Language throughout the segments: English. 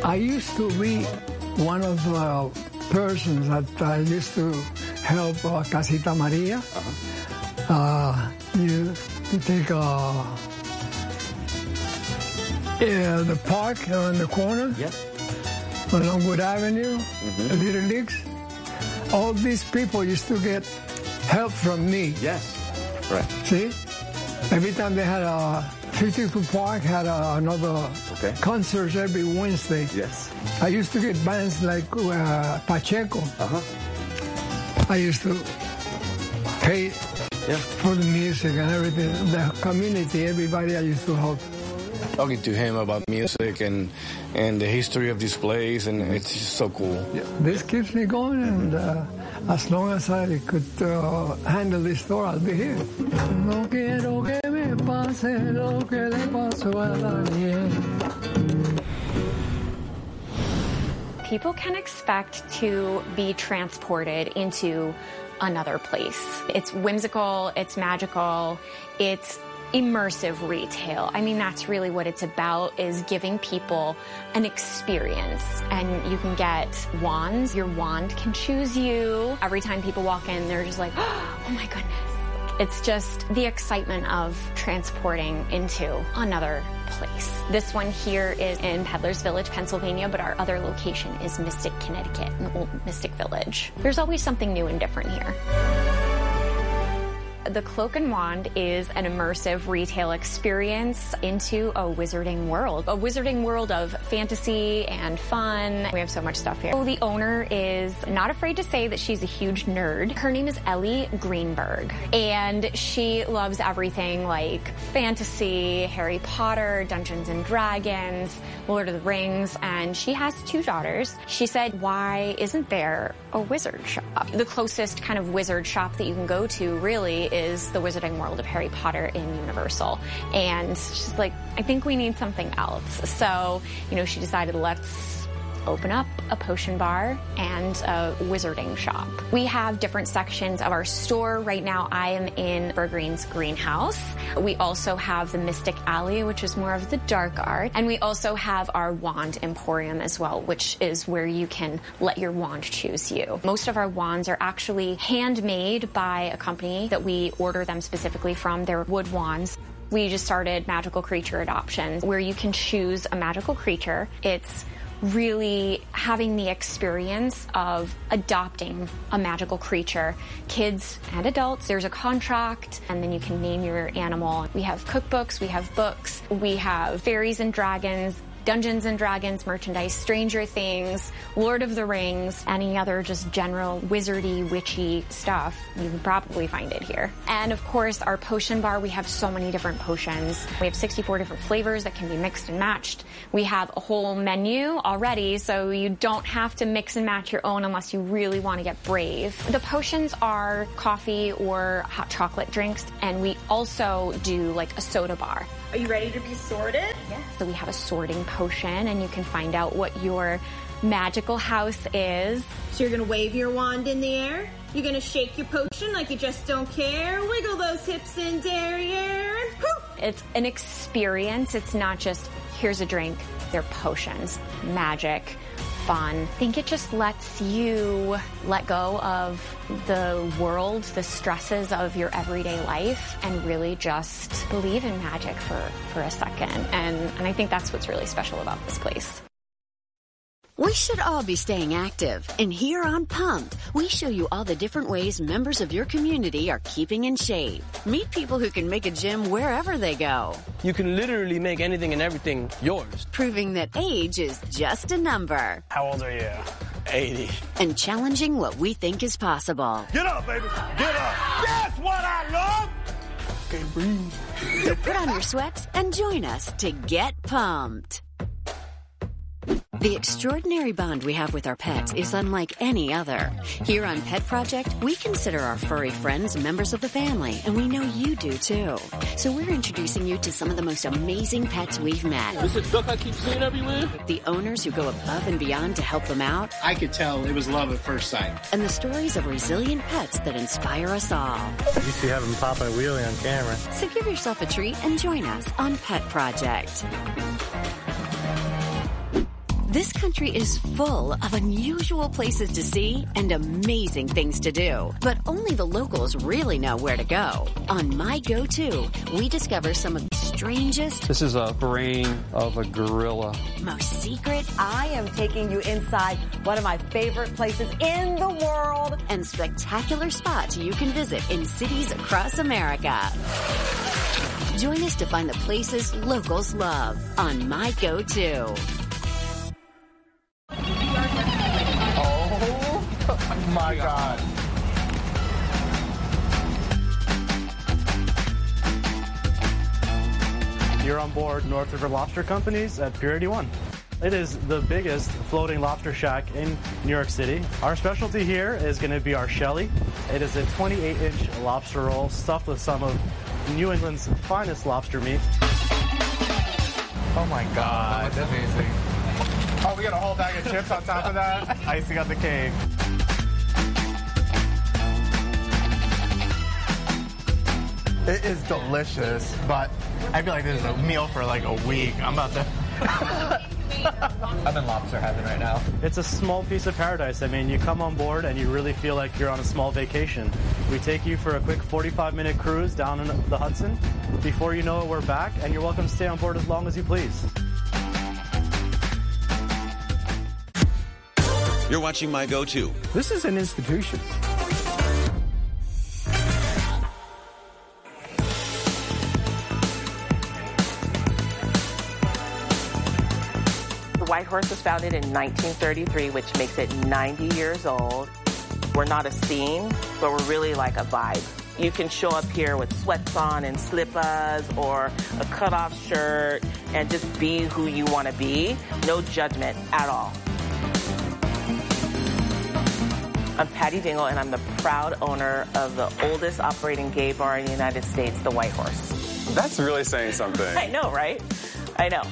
I used to be one of the persons that I used to help Casita Maria. You take the park on the corner, on Longwood Avenue, Little Leagues. All these people used to get help from me. Yes, right. See? Every time they had 52 Park had another concert every Wednesday. Yes. I used to get bands like Pacheco. I used to pay for the music and everything. The community, everybody I used to help. Talking to him about music and the history of this place, and it's just so cool. Yeah. This keeps me going, and as long as I could handle this store, I'll be here. No quiero que me pase lo que le pasó a Daniel. People can expect to be transported into another place. It's whimsical, it's magical, it's immersive retail. I mean, that's really what it's about, is giving people an experience. And you can get wands. Your wand can choose you. Every time people walk in, they're just like, oh my goodness. It's just the excitement of transporting into another place. This one here is in Peddlers Village, Pennsylvania, but our other location is Mystic, Connecticut, in Old Mystic Village. There's always something new and different here. The Cloak and Wand is an immersive retail experience into a wizarding world of fantasy and fun. We have so much stuff here. So the owner is not afraid to say that she's a huge nerd. Her name is Ellie Greenberg, and she loves everything like fantasy, Harry Potter, Dungeons and Dragons, Lord of the Rings, and she has 2 daughters. She said, why isn't there a wizard shop? The closest kind of wizard shop that you can go to really is the Wizarding World of Harry Potter in Universal. And she's like, I think we need something else. So, she decided, let's open up a potion bar and a wizarding shop. We have different sections of our store. Right now, I am in Bergreen's greenhouse. We also have the Mystic Alley, which is more of the dark art. And we also have our Wand Emporium as well, which is where you can let your wand choose you. Most of our wands are actually handmade by a company that we order them specifically from. They're wood wands. We just started Magical Creature Adoption, where you can choose a magical creature. It's really having the experience of adopting a magical creature. Kids and adults, there's a contract, and then you can name your animal. We have cookbooks, we have books, we have fairies and dragons, Dungeons and Dragons merchandise, Stranger Things, Lord of the Rings, any other just general wizardy, witchy stuff. You can probably find it here. And of course, our potion bar, we have so many different potions. We have 64 different flavors that can be mixed and matched. We have a whole menu already, so you don't have to mix and match your own unless you really want to get brave. The potions are coffee or hot chocolate drinks, and we also do like a soda bar. Are you ready to be sorted? Yes. So we have a sorting potion, and you can find out what your magical house is. So you're going to wave your wand in the air? You're going to shake your potion like you just don't care? Wiggle those hips in derriere and poof! It's an experience. It's not just, here's a drink. They're potions, magic, fun. I think it just lets you let go of the world, the stresses of your everyday life, and really just believe in magic for a second. And I think that's what's really special about this place. We should all be staying active. And here on Pumped, we show you all the different ways members of your community are keeping in shape. Meet people who can make a gym wherever they go. You can literally make anything and everything yours. Proving that age is just a number. How old are you? 80. And challenging what we think is possible. Get up, baby. Get up. That's what I love. Okay, breathe. So put on your sweats and join us to get pumped. The extraordinary bond we have with our pets is unlike any other. Here on Pet Project, we consider our furry friends members of the family, and we know you do too. So we're introducing you to some of the most amazing pets we've met. This is a duck I keep seeing everywhere? The owners who go above and beyond to help them out. I could tell it was love at first sight. And the stories of resilient pets that inspire us all. You see having Papa and Wheelie on camera. So give yourself a treat and join us on Pet Project. This country is full of unusual places to see and amazing things to do, but only the locals really know where to go. On My Go-To, we discover some of the strangest... This is a brain of a gorilla. ...most secret... I am taking you inside one of my favorite places in the world. ...and spectacular spots you can visit in cities across America. Join us to find the places locals love on My Go-To. Oh my God. You're on board North River Lobster Company's at Pier 81. It is the biggest floating lobster shack in New York City. Our specialty here is going to be our Shelly. It is a 28-inch lobster roll stuffed with some of New England's finest lobster meat. Oh my God, that's amazing. Oh, we got a whole bag of chips on top of that. Icing on the cake. It is delicious, but I feel like this is a meal for like a week. I'm about to... I'm in lobster heaven right now. It's a small piece of paradise. I mean, you come on board and you really feel like you're on a small vacation. We take you for a quick 45-minute cruise down in the Hudson. Before you know it, we're back, and you're welcome to stay on board as long as you please. You're watching My Go-To. This is an institution. The White Horse was founded in 1933, which makes it 90 years old. We're not a scene, but we're really like a vibe. You can show up here with sweats on and slippers or a cutoff shirt and just be who you want to be. No judgment at all. I'm Patty Dingle, and I'm the proud owner of the oldest operating gay bar in the United States, the White Horse. That's really saying something. I know, right? I know.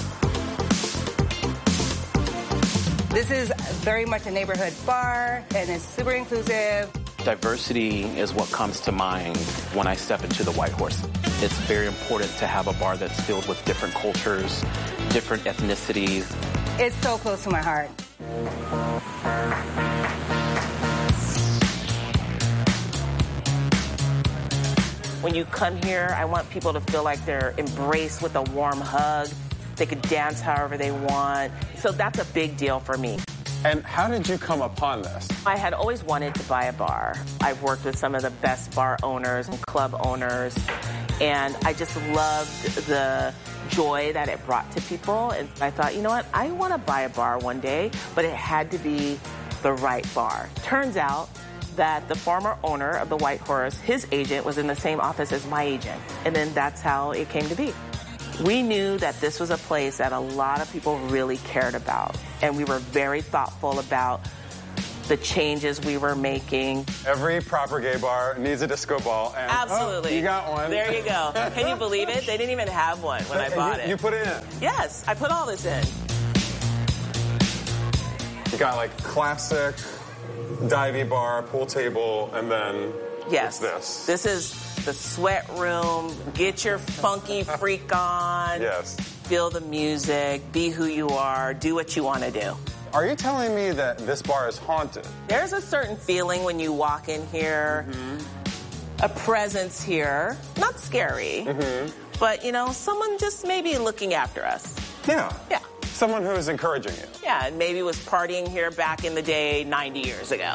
This is very much a neighborhood bar, and it's super inclusive. Diversity is what comes to mind when I step into the White Horse. It's very important to have a bar that's filled with different cultures, different ethnicities. It's so close to my heart. When you come here, I want people to feel like they're embraced with a warm hug. They could dance however they want. So that's a big deal for me. And how did you come upon this? I had always wanted to buy a bar. I've worked with some of the best bar owners and club owners, and I just loved the joy that it brought to people. And I thought, you know what, I want to buy a bar one day, but it had to be the right bar. Turns out that the former owner of the White Horse, his agent was in the same office as my agent. And then that's how it came to be. We knew that this was a place that a lot of people really cared about. And we were very thoughtful about the changes we were making. Every proper gay bar needs a disco ball. And absolutely. Oh, you got one. There you go. Can you believe it? They didn't even have one when I bought it. You put it in? Yes, I put all this in. You got like classic divey bar, pool table, and then yes, this. This is the sweat room. Get your funky freak on. Yes. Feel the music. Be who you are. Do what you want to do. Are you telling me that this bar is haunted? There's a certain feeling when you walk in here. A presence here. Not scary. But, you know, someone just maybe looking after us. Yeah. Yeah. Someone who is encouraging you. Yeah, and maybe was partying here back in the day 90 years ago.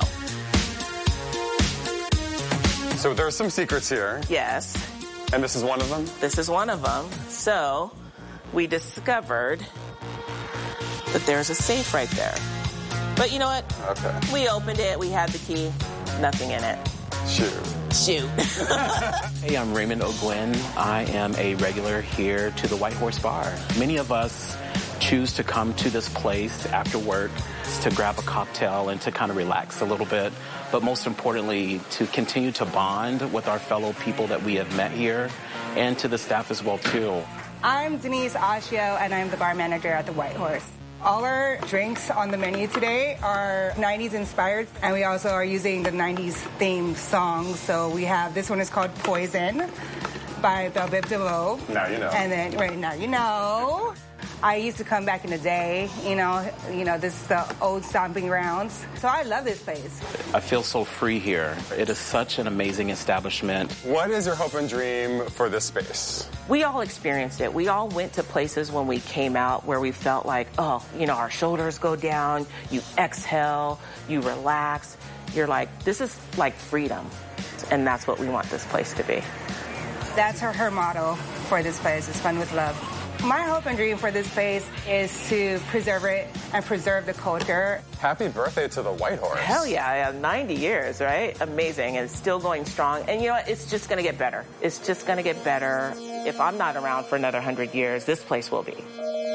So there are some secrets here. Yes. And this is one of them? This is one of them. So we discovered that there's a safe right there. But you know what? Okay. We opened it. We had the key. Nothing in it. Shoot. Hey, I'm Raymond O'Gwen. I am a regular here to the White Horse Bar. Many of us choose to come to this place after work to grab a cocktail and to kind of relax a little bit, but most importantly, to continue to bond with our fellow people that we have met here and to the staff as well, too. I'm Denise Ascio, and I'm the bar manager at the White Horse. All our drinks on the menu today are 90s inspired, and we also are using the 90s themed songs. So we have, this one is called Poison by Belle Biv DeVoe. Now you know. And then, right now you know. I used to come back in the day, you know, this is the old stomping grounds. So I love this place. I feel so free here. It is such an amazing establishment. What is your hope and dream for this space? We all experienced it. We all went to places when we came out where we felt like, oh, you know, our shoulders go down, you exhale, you relax. You're like, this is like freedom. And that's what we want this place to be. That's her motto for this place, is fun with love. My hope and dream for this place is to preserve it and preserve the culture. Happy birthday to the White Horse. Hell yeah, 90 years, right? Amazing, and it's still going strong. And you know what? It's just going to get better. It's just going to get better. If I'm not around for another 100 years, this place will be.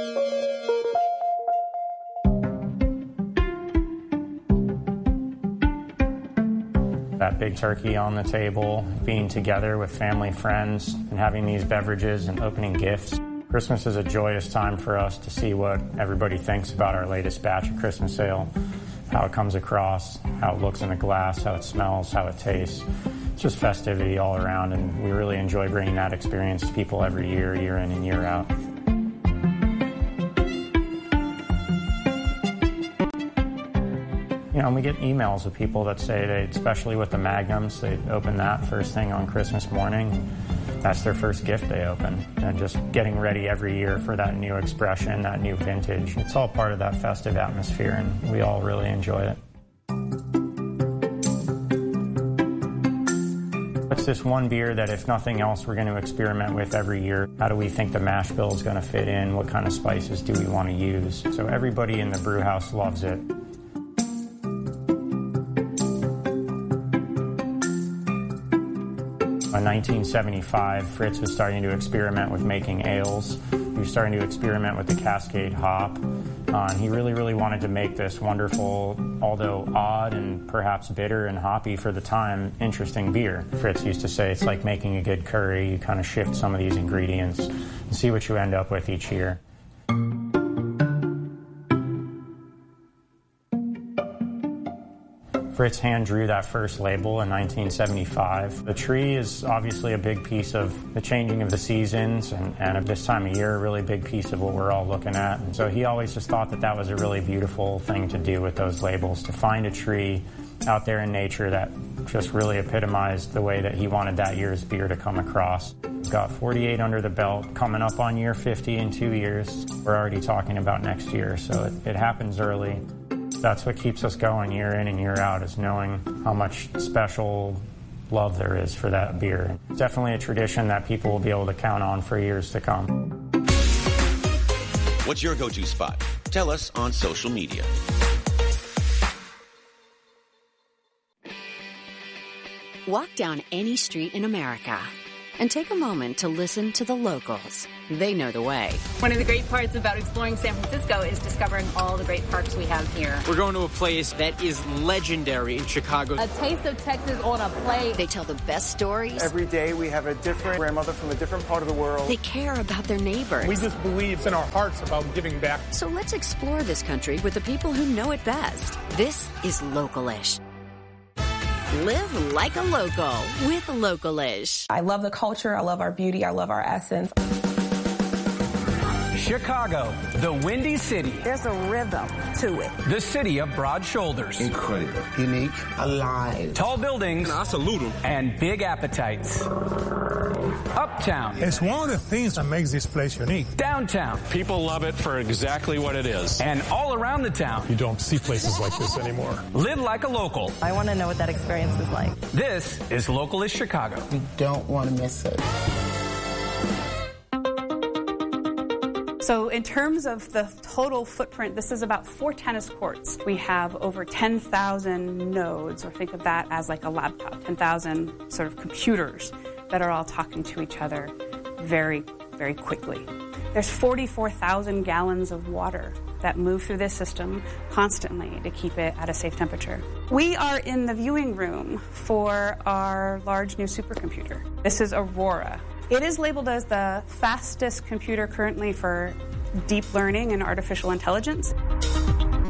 That big turkey on the table, being together with family, friends, and having these beverages and opening gifts. Christmas is a joyous time for us to see what everybody thinks about our latest batch of Christmas ale, how it comes across, how it looks in the glass, how it smells, how it tastes. It's just festivity all around, and we really enjoy bringing that experience to people every year, year in and year out. You know, we get emails of people that say they, especially with the Magnums, they open that first thing on Christmas morning. That's their first gift they open. And just getting ready every year for that new expression, that new vintage. It's all part of that festive atmosphere, and we all really enjoy it. It's this one beer that, if nothing else, we're going to experiment with every year. How do we think the mash bill is going to fit in? What kind of spices do we want to use? So everybody in the brew house loves it. In 1975, Fritz was starting to experiment with making ales. He was starting to experiment with the Cascade hop. And he really wanted to make this wonderful, although odd and perhaps bitter and hoppy for the time, interesting beer. Fritz used to say it's like making a good curry. You kind of shift some of these ingredients and see what you end up with each year. Fritz hand drew that first label in 1975. The tree is obviously a big piece of the changing of the seasons, and at this time of year, a really big piece of what we're all looking at. And so he always just thought that that was a really beautiful thing to do with those labels, to find a tree out there in nature that just really epitomized the way that he wanted that year's beer to come across. We've got 48 under the belt, coming up on year 50 in 2 years. We're already talking about next year, so it happens early. That's what keeps us going year in and year out, is knowing how much special love there is for that beer. It's definitely a tradition that people will be able to count on for years to come. What's your go-to spot? Tell us on social media. Walk down any street in America and take a moment to listen to the locals. They know the way. One of the great parts about exploring San Francisco is discovering all the great parks we have here. We're going to a place that is legendary in Chicago. A taste of Texas on a plate. They tell the best stories. Every day we have a different grandmother from a different part of the world. They care about their neighbors. We just believe in our hearts about giving back. So let's explore this country with the people who know it best. This is Local-ish. Live like a local with Local-ish. I love the culture. I love our beauty. I love our essence. Chicago, the Windy City. There's a rhythm to it. The city of broad shoulders. Incredible. Unique. Alive. Tall buildings. I salute them. And big appetites. Uptown. It's one of the things that makes this place unique. Downtown. People love it for exactly what it is. And all around the town. You don't see places like this anymore. Live like a local. I want to know what that experience is like. This is Local-ish Chicago. You don't want to miss it. So in terms of the total footprint, this is about 4 tennis courts. We have over 10,000 nodes, or think of that as like a laptop, 10,000 sort of computers that are all talking to each other very, very quickly. There's 44,000 gallons of water that move through this system constantly to keep it at a safe temperature. We are in the viewing room for our large new supercomputer. This is Aurora. It is labeled as the fastest computer currently for deep learning and artificial intelligence.